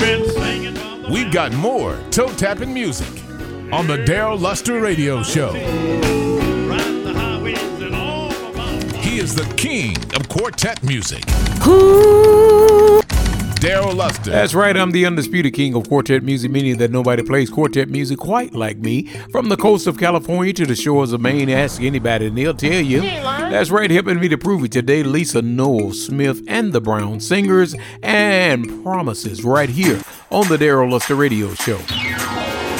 We've got more toe-tapping music on the Daryl Luster Radio Show. He is the king of quartet music. Daryl Luster. That's right, I'm the undisputed king of quartet music, meaning that nobody plays quartet music quite like me. From the coast of California to the shores of Maine, ask anybody and they'll tell you. That's right, helping me to prove it today, Lisa Noel Smith and the Brown Singers, and Promises right here on the Daryl Luster Radio Show.